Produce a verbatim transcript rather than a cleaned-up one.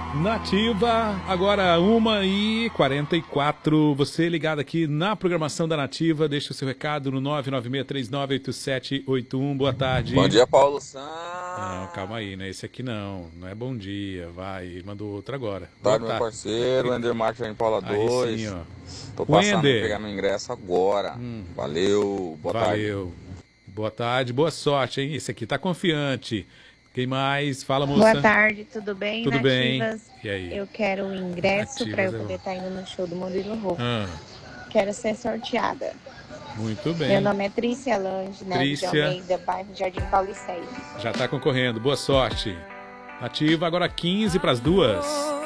Nativa, agora uma e quarenta e quatro. Você ligado aqui na programação da Nativa, deixa o seu recado no nove nove seis três nove oito sete oito um. Boa tarde. Bom dia, Paulo Santos. Não, calma aí, né? Esse aqui não, não é bom dia. Vai, ele mandou outro agora. Boa Boa tarde, meu tarde. parceiro, Ender Marques em Paula dois. Aí sim, ó. Tô O passando Ender. pra pegar meu ingresso agora. Hum. Valeu, boa tarde. Valeu. Boa tarde, boa sorte, hein? Esse aqui tá confiante. Quem mais? Fala, moça. Boa tarde, tudo bem, Tudo Nativas? bem. E aí? Eu quero o ingresso para eu Nativas, poder é estar indo no show do Murilo Rufo. Ah, Quero ser sorteada. muito bem. Meu nome é Trícia Lange, Neves de Trícia. Almeida, bairro Jardim Paulicéia. Já tá concorrendo. Boa sorte. Nativa, agora quinze para as duas.